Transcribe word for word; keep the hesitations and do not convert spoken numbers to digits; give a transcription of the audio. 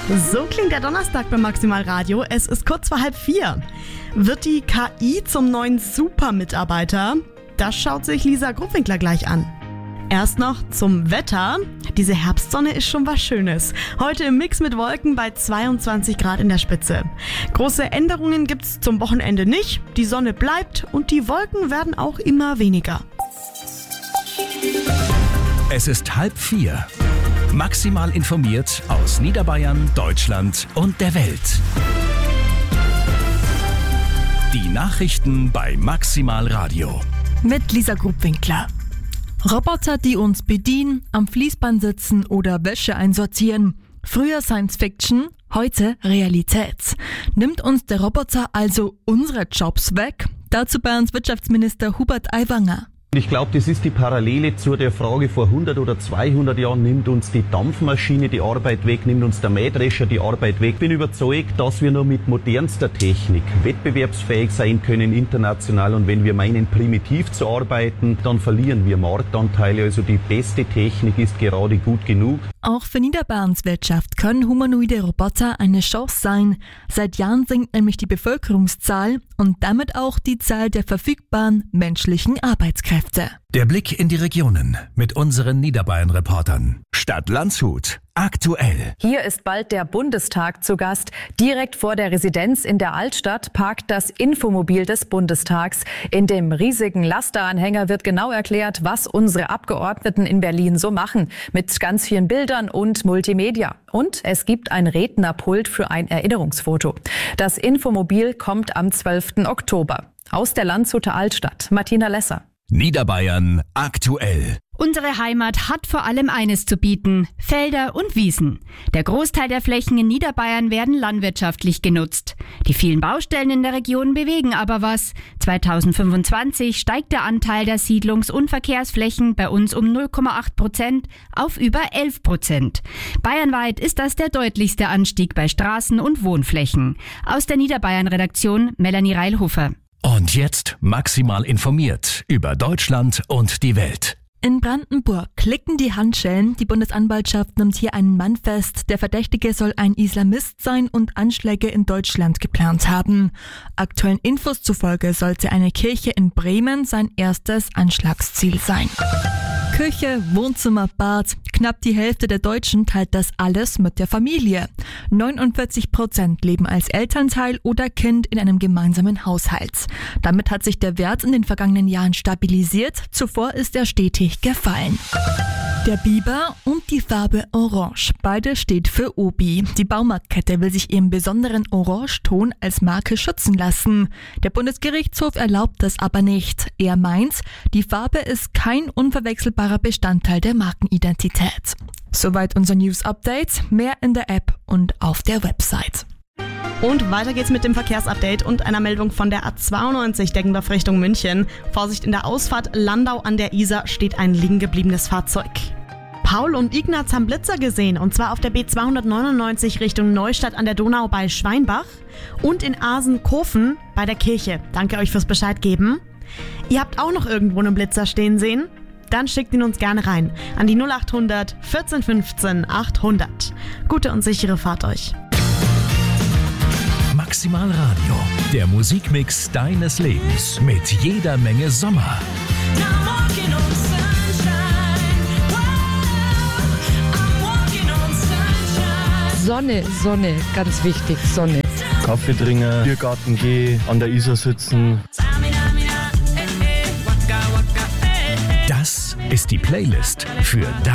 So klingt der Donnerstag beim Maximalradio. Es ist kurz vor halb vier. Wird die K I zum neuen Supermitarbeiter? Das schaut sich Lisa Gruppwinkler gleich an. Erst noch zum Wetter. Diese Herbstsonne ist schon was Schönes. Heute im Mix mit Wolken bei zweiundzwanzig Grad in der Spitze. Große Änderungen gibt's zum Wochenende nicht. Die Sonne bleibt und die Wolken werden auch immer weniger. Es ist halb vier. Maximal informiert aus Niederbayern, Deutschland und der Welt. Die Nachrichten bei Maximalradio. Mit Lisa Gruppwinkler. Roboter, die uns bedienen, am Fließband sitzen oder Wäsche einsortieren. Früher Science Fiction, heute Realität. Nimmt uns der Roboter also unsere Jobs weg? Dazu Bayerns Wirtschaftsminister Hubert Aiwanger. Ich glaube, das ist die Parallele zu der Frage vor hundert oder zweihundert Jahren, nimmt uns die Dampfmaschine die Arbeit weg, nimmt uns der Mähdrescher die Arbeit weg. Ich bin überzeugt, dass wir nur mit modernster Technik wettbewerbsfähig sein können international, und wenn wir meinen, primitiv zu arbeiten, dann verlieren wir Marktanteile. Also die beste Technik ist gerade gut genug. Auch für Niederbayerns Wirtschaft können humanoide Roboter eine Chance sein. Seit Jahren sinkt nämlich die Bevölkerungszahl und damit auch die Zahl der verfügbaren menschlichen Arbeitskräfte. Der Blick in die Regionen mit unseren Niederbayern-Reportern. Stadt Landshut. Aktuell. Hier ist bald der Bundestag zu Gast. Direkt vor der Residenz in der Altstadt parkt das Infomobil des Bundestags. In dem riesigen Lasteranhänger wird genau erklärt, was unsere Abgeordneten in Berlin so machen. Mit ganz vielen Bildern und Multimedia. Und es gibt ein Rednerpult für ein Erinnerungsfoto. Das Infomobil kommt am zwölften Oktober. Aus der Landshuter Altstadt. Martina Lesser. Niederbayern aktuell. Unsere Heimat hat vor allem eines zu bieten: Felder und Wiesen. Der Großteil der Flächen in Niederbayern werden landwirtschaftlich genutzt. Die vielen Baustellen in der Region bewegen aber was. zweitausendfünfundzwanzig steigt der Anteil der Siedlungs- und Verkehrsflächen bei uns um null Komma acht Prozent auf über elf Prozent. Bayernweit ist das der deutlichste Anstieg bei Straßen und Wohnflächen. Aus der Niederbayern-Redaktion Melanie Reilhofer. Und jetzt maximal informiert über Deutschland und die Welt. In Brandenburg klicken die Handschellen. Die Bundesanwaltschaft nimmt hier einen Mann fest. Der Verdächtige soll ein Islamist sein und Anschläge in Deutschland geplant haben. Aktuellen Infos zufolge sollte eine Kirche in Bremen sein erstes Anschlagsziel sein. Küche, Wohnzimmer, Bad. Knapp die Hälfte der Deutschen teilt das alles mit der Familie. neunundvierzig Prozent leben als Elternteil oder Kind in einem gemeinsamen Haushalt. Damit hat sich der Wert in den vergangenen Jahren stabilisiert. Zuvor ist er stetig gefallen. Der Biber und die Farbe Orange. Beide steht für Obi. Die Baumarktkette will sich ihren besonderen Orangeton als Marke schützen lassen. Der Bundesgerichtshof erlaubt das aber nicht. Er meint, die Farbe ist kein unverwechselbarer Bestandteil der Markenidentität. Soweit unser News-Update. Mehr in der App und auf der Website. Und weiter geht's mit dem Verkehrsupdate und einer Meldung von der A zweiundneunzig Deggendorf Richtung München. Vorsicht, in der Ausfahrt Landau an der Isar steht ein liegen gebliebenes Fahrzeug. Paul und Ignaz haben Blitzer gesehen, und zwar auf der B zweihundertneunundneunzig Richtung Neustadt an der Donau bei Schweinbach und in Asenkofen bei der Kirche. Danke euch fürs Bescheid geben. Ihr habt auch noch irgendwo einen Blitzer stehen sehen? Dann schickt ihn uns gerne rein an die null achthundert vierzehn fünfzehn achthundert. Gute und sichere Fahrt euch. Maximalradio, der Musikmix deines Lebens mit jeder Menge Sommer. Sonne, Sonne, ganz wichtig, Sonne. Kaffee trinken, Biergarten gehen, an der Isar sitzen. Das ist die Playlist für